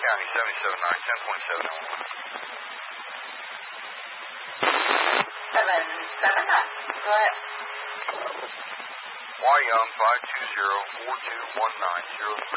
County, 779, 10.7 Illinois. 779. Go ahead. Y Young, 520-4219-03.